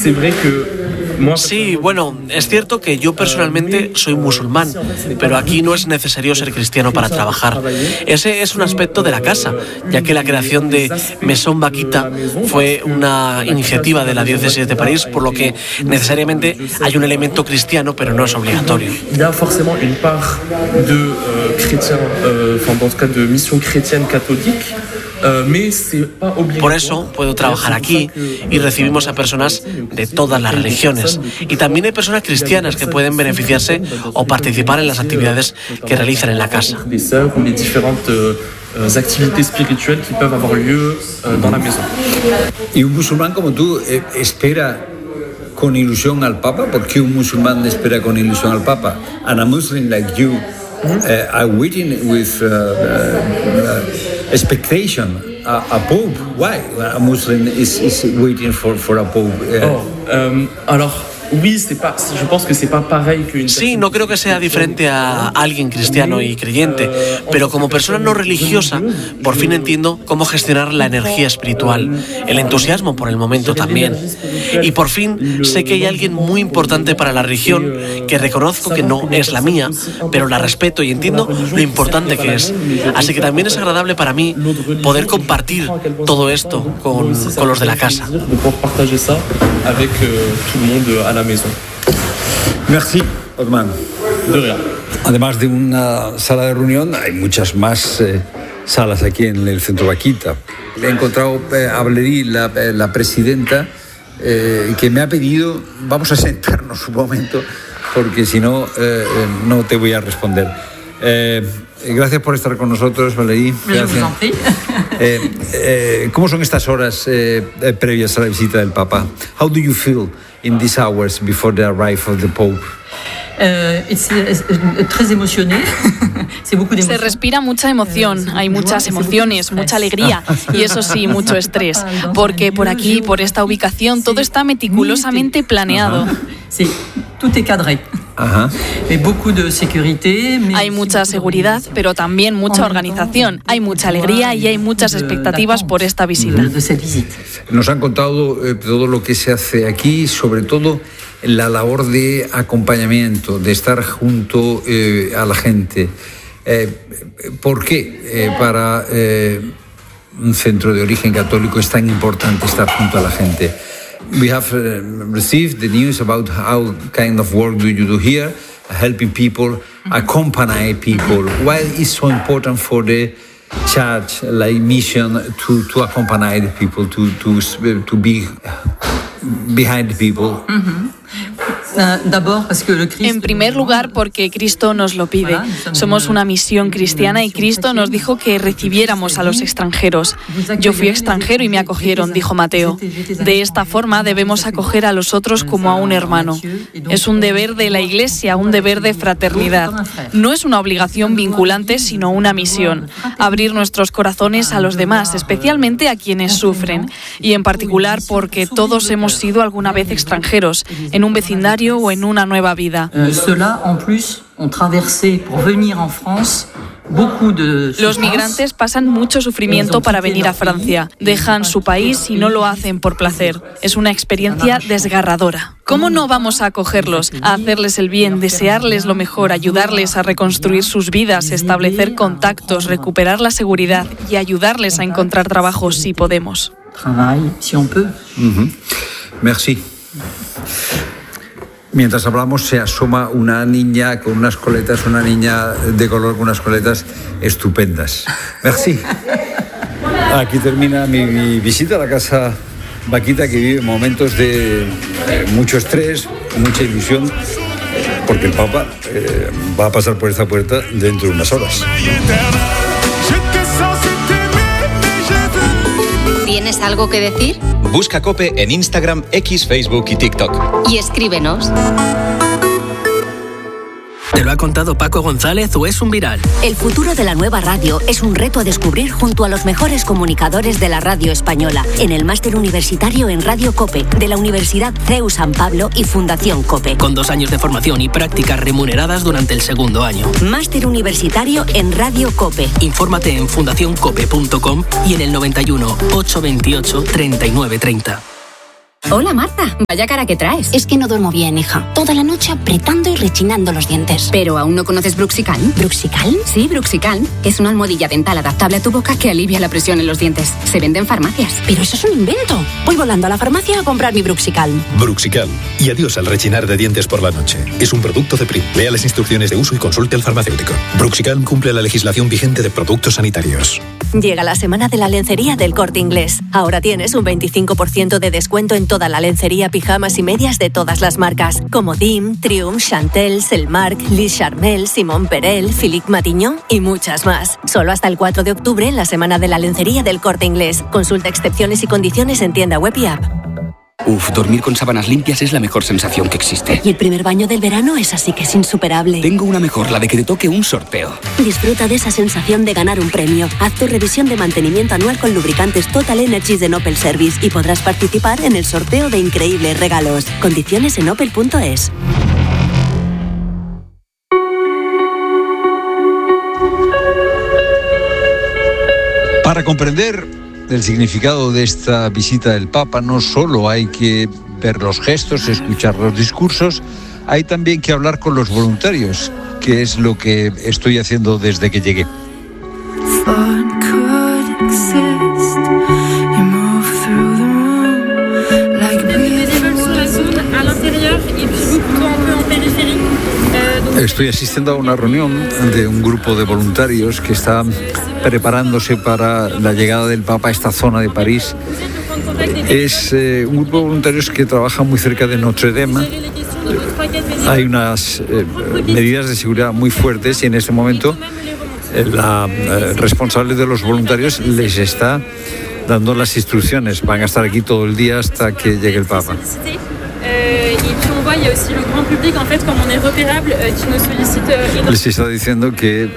Sí, bueno, es cierto que yo personalmente soy musulmán, pero aquí no es necesario ser cristiano para trabajar. Ese es un aspecto de la casa, ya que la creación de Maison Vaquita fue una iniciativa de la diócesis de París, por lo que necesariamente hay un elemento cristiano, pero no es obligatorio. Il y a forcément une part de chrétiens, en tout cas de mission chrétienne catholique. Por eso puedo trabajar aquí y recibimos a personas de todas las religiones. Y también hay personas cristianas que pueden beneficiarse o participar en las actividades que realizan en la casa. Activités espirituelles qui peuvent avoir lieu dans la maison. Y un musulmán como tú espera con ilusión al Papa. ¿Por qué un musulmán espera con ilusión al Papa? And a Muslim like you are waiting with expectation a Pope. Why a Muslim is waiting for a Pope? Alors. Je pense que c'est pas pareil qu'une... Sí, no creo que sea diferente a alguien cristiano y creyente, pero como persona no religiosa, por fin entiendo cómo gestionar la energía espiritual, el entusiasmo por el momento también. Y por fin sé que hay alguien muy importante para la religión, que reconozco que no es la mía, pero la respeto y entiendo lo importante que es. Así que también es agradable para mí poder compartir todo esto con los de la casa. La maison. Merci, Othman. De rien. Además de una sala de reunión, hay muchas más salas aquí en el Centro Vaquita. He encontrado a Valerie, la presidenta, que me ha pedido, vamos a sentarnos un momento, porque si no, no te voy a responder. Gracias por estar con nosotros, Valerie. ¿Cómo son estas horas previas a la visita del Papa? How do you feel in these hours before the arrival of the Pope? Se respira mucha emoción, hay muchas emociones, mucha alegría y eso sí, mucho estrés, porque por aquí, por esta ubicación, todo está meticulosamente planeado. Sí, tout est cadré. Ajá. Hay mucha seguridad, pero también mucha organización. Hay mucha alegría y hay muchas expectativas por esta visita. Nos han contado todo lo que se hace aquí, sobre todo la labor de acompañamiento, de estar junto a la gente. ¿Por qué para un centro de origen católico es tan importante estar junto a la gente? We have received the news about how kind of work do you do here, helping people, accompany people. Why is so important for the church, like mission, to accompany the people, to be behind the people? Mm-hmm. En primer lugar, porque Cristo nos lo pide. Somos una misión cristiana y Cristo nos dijo que recibiéramos a los extranjeros. Yo fui extranjero y me acogieron, dijo Mateo. De esta forma debemos acoger a los otros como a un hermano. Es un deber de la Iglesia, un deber de fraternidad. No es una obligación vinculante, sino una misión. Abrir nuestros corazones a los demás, especialmente a quienes sufren. Y en particular porque todos hemos sido alguna vez extranjeros, en un vecindario o en una nueva vida. Los migrantes pasan mucho sufrimiento para venir a Francia. Dejan su país y no lo hacen por placer. Es una experiencia desgarradora. ¿Cómo no vamos a acogerlos, a hacerles el bien, desearles lo mejor, ayudarles a reconstruir sus vidas, establecer contactos, recuperar la seguridad y ayudarles a encontrar trabajo si podemos? Merci. Mientras hablamos se asoma una niña con unas coletas, una niña de color con unas coletas estupendas. Merci. Aquí termina mi visita a la Casa Vaquita, que vive momentos de mucho estrés, mucha ilusión, porque el Papa va a pasar por esta puerta dentro de unas horas. ¿Tienes algo que decir? Busca COPE en Instagram, X, Facebook y TikTok. Y escríbenos. ¿Te lo ha contado Paco González o es un viral? El futuro de la nueva radio es un reto a descubrir junto a los mejores comunicadores de la radio española en el Máster Universitario en Radio COPE de la Universidad CEU San Pablo y Fundación COPE. Con 2 años de formación y prácticas remuneradas durante el segundo año. Máster Universitario en Radio COPE. Infórmate en fundacioncope.com y en el 91 828 3930. Hola, Marta. Vaya cara que traes. Es que no duermo bien, hija. Toda la noche apretando y rechinando los dientes. ¿Pero aún no conoces Bruxicalm? ¿Bruxicalm? Sí, Bruxicalm, que es una almohadilla dental adaptable a tu boca que alivia la presión en los dientes. Se vende en farmacias. Pero eso es un invento. Voy volando a la farmacia a comprar mi Bruxicalm. Bruxicalm. Y adiós al rechinar de dientes por la noche. Es un producto de PRIM. Lea las instrucciones de uso y consulte al farmacéutico. Bruxicalm cumple la legislación vigente de productos sanitarios. Llega la semana de la lencería del Corte Inglés. Ahora tienes un 25% de descuento en toda la lencería, pijamas y medias de todas las marcas, como Dim, Triumph, Chantel, Selmark, Liz Charmel, Simon Perel, Philippe Matignon y muchas más. Solo hasta el 4 de octubre en la semana de la lencería del Corte Inglés. Consulta excepciones y condiciones en tienda web y app. Uf, dormir con sábanas limpias es la mejor sensación que existe. Y el primer baño del verano es así que es insuperable. Tengo una mejor, la de que te toque un sorteo. Disfruta de esa sensación de ganar un premio. Haz tu revisión de mantenimiento anual con lubricantes Total Energies de Opel Service y podrás participar en el sorteo de increíbles regalos. Condiciones en opel.es. Para comprender el significado de esta visita del Papa, no solo hay que ver los gestos, escuchar los discursos, hay también que hablar con los voluntarios, que es lo que estoy haciendo desde que llegué. Estoy asistiendo a una reunión de un grupo de voluntarios que está preparándose para la llegada del Papa a esta zona de París. Es un grupo de voluntarios que trabaja muy cerca de Notre Dame. Hay unas medidas de seguridad muy fuertes y en este momento la responsable de los voluntarios les está dando las instrucciones. Van a estar aquí todo el día hasta que llegue el Papa. Les está diciendo que,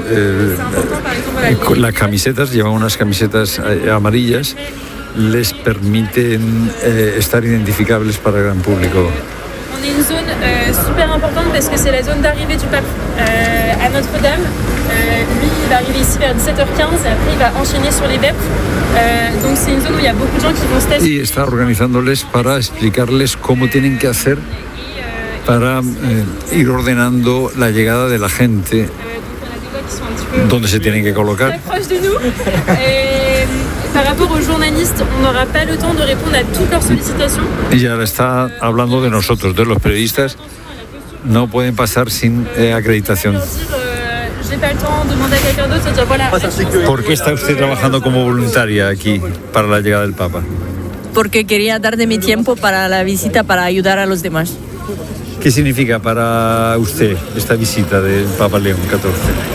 las camisetas, llevan unas camisetas amarillas, les permiten estar identificables para el gran público. On est une zone super importante parce que c'est la zone d'arrivée du pape à Notre-Dame. Lui, il va arriver ici vers 17h15 et après il va enchaîner sur les vêpres. Donc c'est une zone où il y a beaucoup de gens qui vont se tester. Y está organizándoles para explicarles cómo tienen que hacer para ir ordenando la llegada de la gente, dónde se tienen que colocar. Par rapport aux journalistes, on n'aura pas le temps de répondre à toutes leurs sollicitations. Y ahora está hablando de nosotros, de los periodistas. No pueden pasar sin acreditación. ¿Por qué está usted trabajando como voluntaria aquí para la llegada del Papa? Porque quería dar de mi tiempo para la visita, para ayudar a los demás. ¿Qué significa para usted esta visita del Papa León XIV?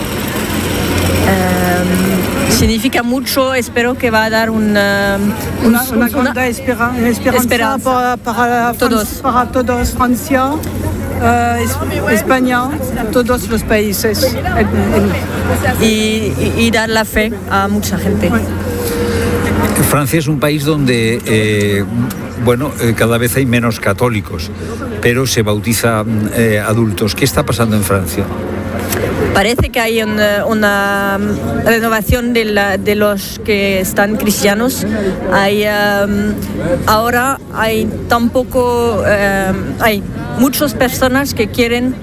Significa mucho, espero que va a dar una gran esperanza para todos, Francia, España, todos los países. Y dar la fe a mucha gente. Francia es un país donde, cada vez hay menos católicos, pero se bautiza adultos. ¿Qué está pasando en Francia? Parece que hay una renovación de los que están cristianos. Ahora hay tampoco hay muchas personas que quieren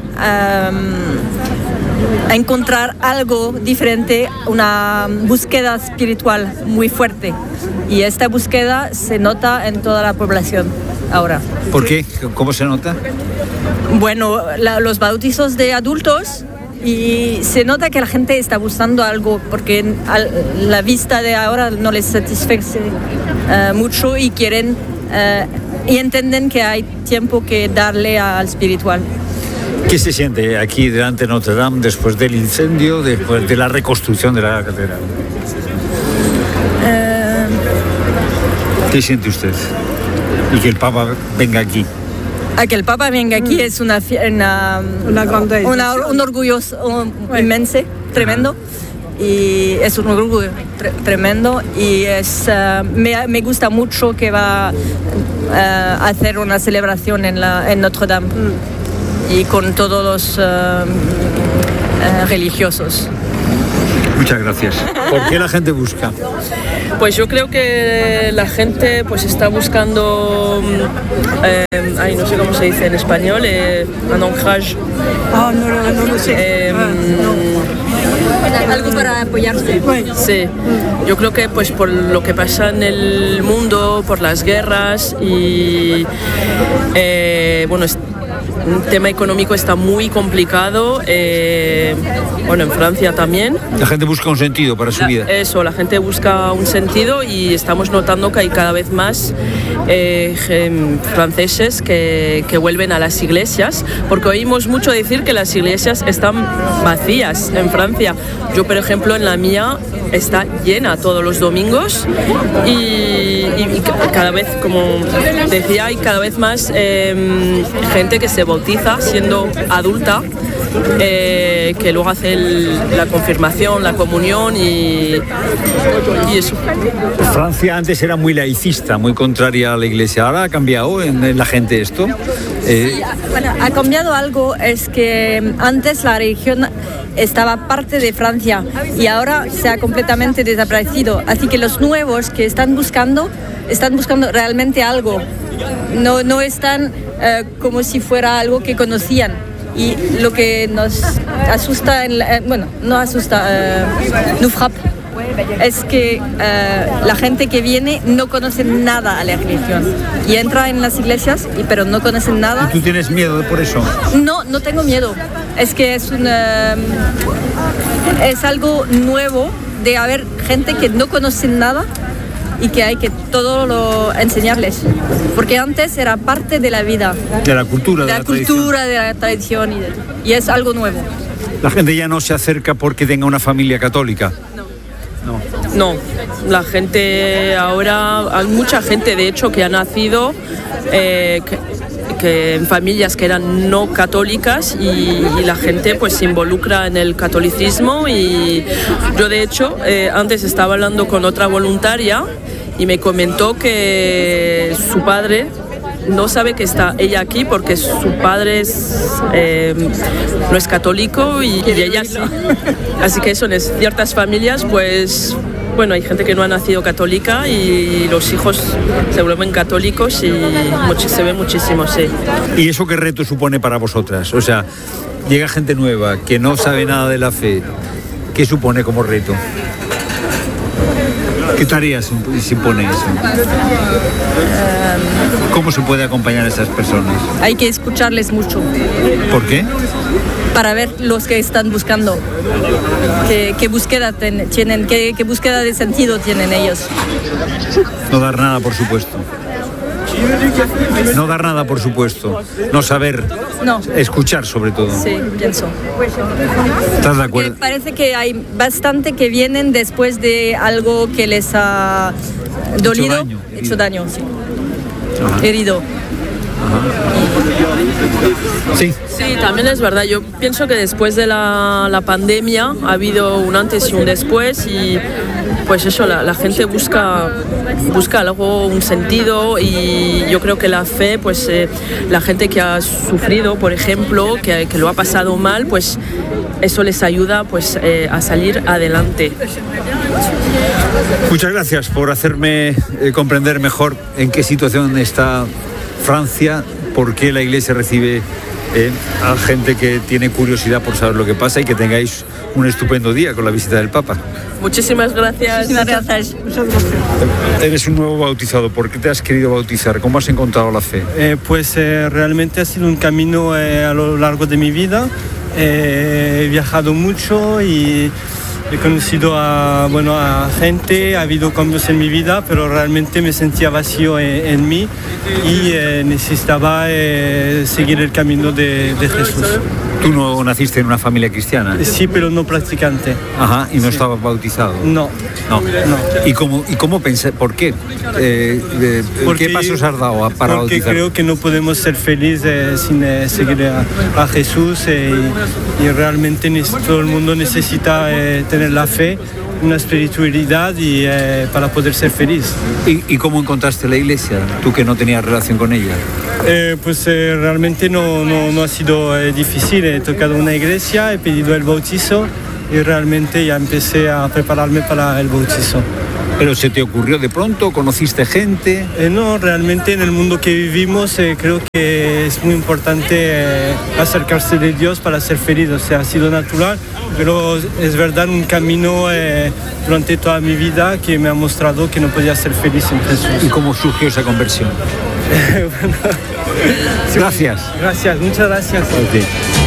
encontrar algo diferente, una búsqueda espiritual muy fuerte. Y esta búsqueda se nota en toda la población ahora. ¿Por qué? ¿Cómo se nota? Bueno, los bautizos de adultos. Y se nota que la gente está buscando algo porque la vista de ahora no les satisface mucho y quieren y entienden que hay tiempo que darle al espiritual. ¿Qué se siente aquí delante de Notre Dame después del incendio, después de la reconstrucción de la catedral? ¿Qué siente usted? Y que el Papa venga aquí. A que el Papa venga aquí es un orgullo inmenso, tremendo, y es un orgullo tremendo y me gusta mucho que va a hacer una celebración en Notre Dame y con todos los religiosos. Muchas gracias. ¿Por qué la gente busca? Pues yo creo que la gente pues está buscando, no sé cómo se dice en español, un ancrage. No lo sé. Algo para apoyarse. Sí, yo creo que pues por lo que pasa en el mundo, por las guerras y un tema económico está muy complicado, en Francia también. La gente busca un sentido para su vida. Eso, la gente busca un sentido y estamos notando que hay cada vez más franceses que vuelven a las iglesias, porque oímos mucho decir que las iglesias están vacías en Francia. Yo, por ejemplo, en la mía está llena todos los domingos y cada vez, como decía, hay cada vez más gente que se bautiza siendo adulta, que luego hace la confirmación, la comunión y eso. Francia antes era muy laicista, muy contraria a la iglesia. Ahora ha cambiado en la gente esto. Ha cambiado algo, es que antes la religión estaba parte de Francia y ahora se ha completamente desaparecido. Así que los nuevos que están buscando realmente algo. No están como si fuera algo que conocían. Y lo que nos asusta, nous frappe, es que la gente que viene no conoce nada a la religión y entra en las iglesias, pero no conocen nada. ¿Y tú tienes miedo por eso? No tengo miedo. Es que es algo nuevo de haber gente que no conoce nada y que hay que todo lo enseñarles, porque antes era parte de la vida, de la cultura, de la tradición y es algo nuevo. La gente ya no se acerca porque tenga una familia católica. No, la gente ahora, hay mucha gente de hecho que ha nacido que en familias que eran no católicas y la gente pues se involucra en el catolicismo. Y yo de hecho antes estaba hablando con otra voluntaria y me comentó que su padre no sabe que está ella aquí porque su padre no es católico y ella sí. Así que eso, en ciertas familias pues hay gente que no ha nacido católica y los hijos se vuelven católicos y se ve muchísimo, sí. ¿Y eso qué reto supone para vosotras? O sea, llega gente nueva que no sabe nada de la fe. ¿Qué supone como reto? ¿Qué tareas impone eso? ¿Cómo se puede acompañar a esas personas? Hay que escucharles mucho. ¿Por qué? Para ver los que están buscando, qué búsqueda tienen, qué búsqueda de sentido tienen ellos. No dar nada, por supuesto. No dar nada, por supuesto. No saber. No. Escuchar, sobre todo. Sí, pienso. ¿Estás de acuerdo? Parece que hay bastante que vienen después de algo que les ha dolido, hecho daño, sí. Ajá. Herido. Sí. Sí, también es verdad. Yo pienso que después de la pandemia ha habido un antes y un después y pues eso, la gente busca algo, un sentido y yo creo que la fe, pues la gente que ha sufrido, por ejemplo, que lo ha pasado mal, pues eso les ayuda pues a salir adelante. Muchas gracias por hacerme comprender mejor en qué situación está Francia, por qué la Iglesia recibe a gente que tiene curiosidad por saber lo que pasa y que tengáis un estupendo día con la visita del Papa. Muchísimas gracias. Muchísimas gracias. Eres un nuevo bautizado. ¿Por qué te has querido bautizar? ¿Cómo has encontrado la fe? Realmente ha sido un camino a lo largo de mi vida. He viajado mucho y he conocido a gente, ha habido cambios en mi vida, pero realmente me sentía vacío en mí y necesitaba seguir el camino de Jesús. ¿Tú no naciste en una familia cristiana? Sí, pero no practicante. Ajá, ¿y no estabas bautizado? No. ¿Y cómo pensé? ¿Por qué? ¿Qué pasos has dado para bautizar? Porque creo que no podemos ser felices sin seguir a Jesús y realmente todo el mundo necesita tener la fe, una espiritualidad y para poder ser feliz. ¿Y cómo encontraste la iglesia, tú que no tenías relación con ella? Realmente no ha sido difícil. He tocado una iglesia, he pedido el bautizo y realmente ya empecé a prepararme para el bautizo. ¿Pero se te ocurrió de pronto? ¿Conociste gente? No, realmente en el mundo que vivimos creo que es muy importante acercarse de Dios para ser feliz. O sea, ha sido natural, pero es verdad un camino durante toda mi vida que me ha mostrado que no podía ser feliz sin Jesús. ¿Y cómo surgió esa conversión? Bueno, gracias. Gracias, muchas gracias. Okay.